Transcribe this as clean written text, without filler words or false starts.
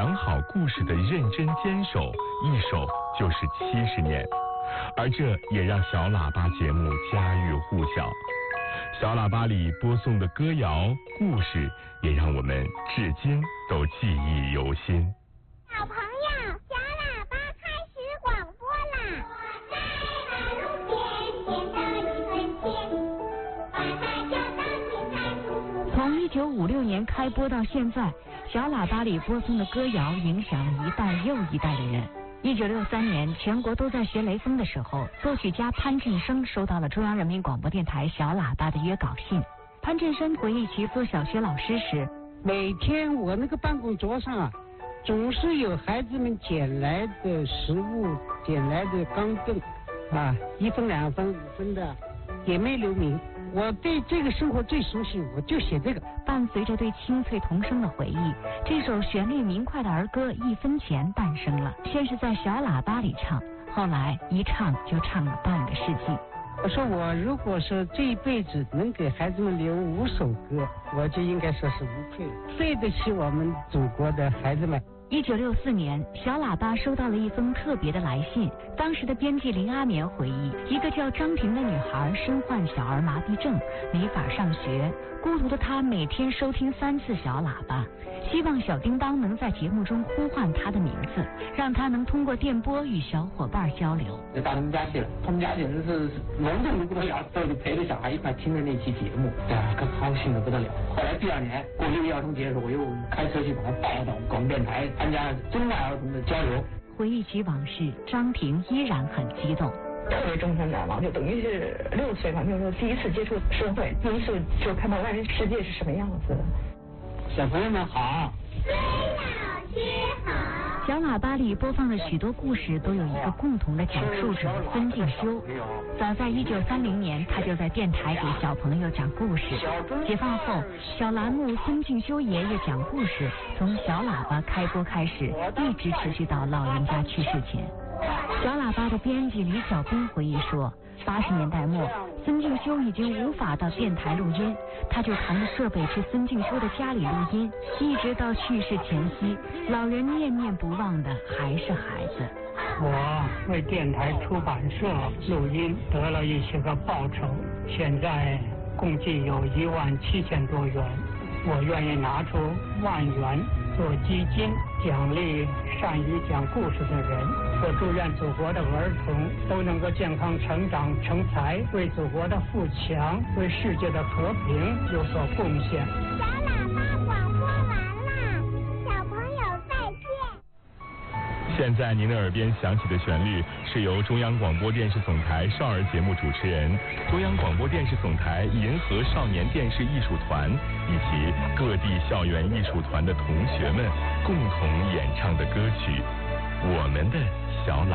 讲好故事的认真坚守，一守就是70年。而这也让小喇叭节目家喻户晓。小喇叭里播送的歌谣故事，也让我们至今都记忆犹新。 小朋友，小喇叭开始广播啦！ 从1956年开播到现在，小喇叭里播送的歌谣影响了一代又一代的人。1963年，全国都在学雷锋的时候，作曲家潘振声收到了中央人民广播电台小喇叭的约稿信。潘振声回忆起做小学老师时， 每天我那个办公桌上啊，总是有孩子们捡来的食物，捡来的钢镚啊，1分2分5分的，也没留名。我对这个生活最熟悉，我就写这个。 伴随着对清脆童声的回忆，这首旋律明快的儿歌《1分钱》诞生了。先是在小喇叭里唱，后来一唱就唱了半个世纪。 我说我如果说这一辈子能给孩子们留5首歌，我就应该说是无愧了，对得起我们祖国的孩子们。 1964年，小喇叭收到了一封特别的来信。当时的编辑林阿棉回忆，一个叫张婷的女孩身患小儿麻痹症，没法上学。孤独的她每天收听3次小喇叭，希望小叮当能在节目中呼唤她的名字，让她能通过电波与小伙伴交流。 就到他们家去了，他们家简直是隆重的不得了，都是陪着小孩一块听着那期节目，对啊，可高兴的不得了。后来第2年过6一儿童节的时候，我又开车去把他带到广播电台参加中外儿童的交流。 回忆起往事，张婷依然很激动。 特别终身难忘，就等于是6岁嘛，就是第一次接触社会，第一次就看到外面世界是什么样子的。 小朋友们好， 崔老师好。 小喇叭里播放的许多故事都有一个共同的讲述者孙敬修。早在1930年，他就在电台给小朋友讲故事。解放后，小栏目孙敬修爷爷讲故事从小喇叭开播开始，一直持续到老人家去世前。小喇叭的编辑李小兵回忆说，80年代末，孙敬修已经无法到电台录音，他就扛着设备去孙敬修的家里录音，一直到去世前夕，老人念念不忘的还是孩子。 我为电台出版社录音得了一些个报酬，现在共计有17000多元，我愿意拿出1万元做基金，奖励善于讲故事的人。我祝愿祖国的儿童都能够健康成长成才，为祖国的富强，为世界的和平有所贡献。 小喇叭广播完啦，小朋友再见。 现在您的耳边响起的旋律是由中央广播电视总台少儿节目主持人、中央广播电视总台银河少年电视艺术团以及各地校园艺术团的同学们共同演唱的歌曲《我们的小喇叭》。